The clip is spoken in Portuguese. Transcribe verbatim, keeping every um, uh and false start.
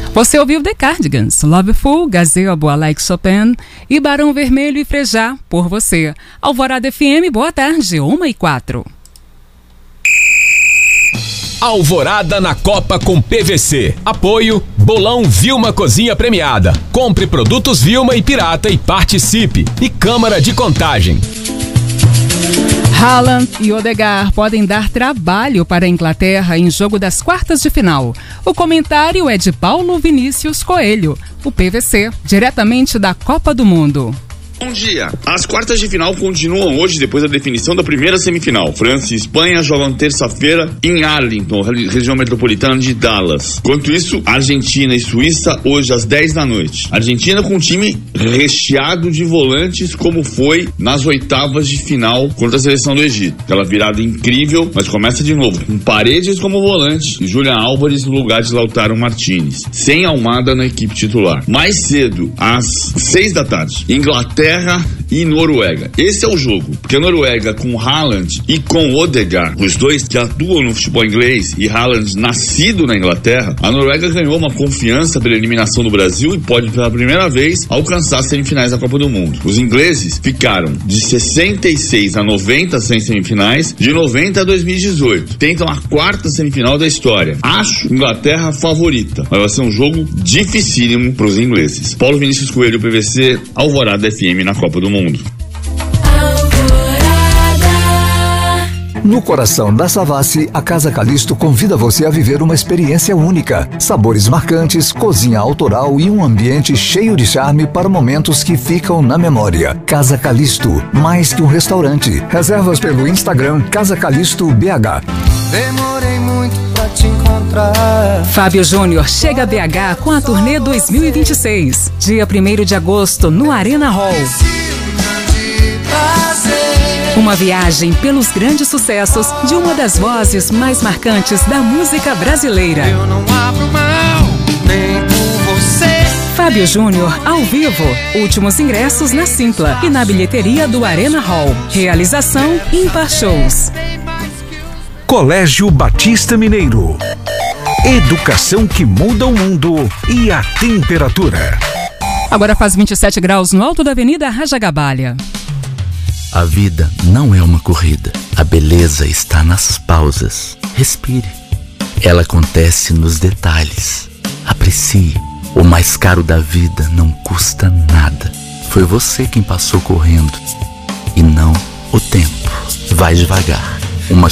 Você ouviu The Cardigans, Loveful, Gazebo, I Like Chopin e Barão Vermelho e Frejá, Por Você. Alvorada F M, boa tarde, uma e quatro. Alvorada na Copa com P V C. Apoio Bolão Vilma Cozinha Premiada. Compre produtos Vilma e Pirata e participe. E Câmara de Contagem. Haaland e Odegaard podem dar trabalho para a Inglaterra em jogo das quartas de final. O comentário é de Paulo Vinícius Coelho, o P V C, diretamente da Copa do Mundo. Bom dia. As quartas de final continuam hoje depois da definição da primeira semifinal. França e Espanha jogam terça-feira em Arlington, região metropolitana de Dallas. Enquanto isso, Argentina e Suíça hoje às dez da noite. Argentina com um time recheado de volantes como foi nas oitavas de final contra a seleção do Egito. Aquela virada incrível, mas começa de novo com Paredes como volante e Julian Álvares no lugar de Lautaro Martinez. Sem Almada na equipe titular. Mais cedo, às seis da tarde, Inglaterra e Noruega. Esse é o jogo, porque a Noruega com Haaland e com Odegaard, os dois que atuam no futebol inglês, e Haaland nascido na Inglaterra, a Noruega ganhou uma confiança pela eliminação do Brasil e pode pela primeira vez alcançar as semifinais da Copa do Mundo. Os ingleses ficaram de sessenta e seis a noventa sem semifinais, de noventa a dois mil e dezoito. Tentam a quarta semifinal da história. Acho Inglaterra favorita, mas vai ser um jogo dificílimo para os ingleses. Paulo Vinícius Coelho, P V C, Alvorada F M na Copa do Mundo. No coração da Savassi, a Casa Calisto convida você a viver uma experiência única. Sabores marcantes, cozinha autoral e um ambiente cheio de charme para momentos que ficam na memória. Casa Calisto, mais que um restaurante. Reservas pelo Instagram Casa Calisto B H. Demorei muito pra te encontrar. Fábio Júnior chega a B H com a turnê dois mil e vinte e seis. Dia primeiro de agosto, no Arena Hall. Uma viagem pelos grandes sucessos de uma das vozes mais marcantes da música brasileira. Eu não abro mão, nem por você. Fábio Júnior ao vivo. Últimos ingressos na Simpla e na bilheteria do Arena Hall. Realização Ímpar Shows. Colégio Batista Mineiro. Educação que muda o mundo e a temperatura. Agora faz vinte e sete graus no alto da Avenida Rajagabalha. A vida não é uma corrida. A beleza está nas pausas. Respire. Ela acontece nos detalhes. Aprecie. O mais caro da vida não custa nada. Foi você quem passou correndo e não o tempo. Vai devagar.